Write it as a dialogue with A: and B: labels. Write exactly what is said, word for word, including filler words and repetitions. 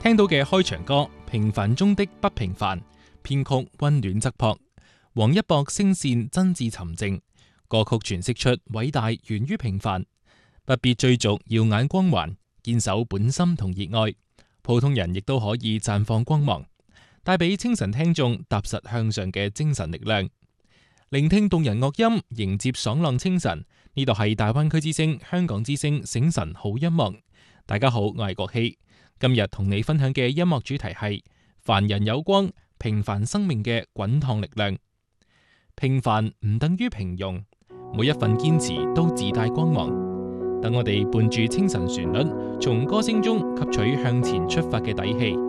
A: 聽到嘅開場歌《平凡中的不平凡》，編曲溫暖側樸，王一博聲線真摯沉靜，歌曲詮釋出偉大源於平凡，不必追逐耀眼光環，堅守本心同熱愛，普通人亦都可以綻放光芒，帶俾清晨聽眾踏實向上嘅精神力量。聆聽動人樂音，迎接爽朗清晨。呢度係大灣區之聲、香港之聲醒晨好音樂。大家好，我係國希。今日同你分享嘅音樂主題係凡人有光，平凡生命嘅滾燙力量。平凡唔等於平庸，每一份堅持都自帶光芒。等我哋伴住清晨旋律，從歌聲中吸取向前出發嘅底氣。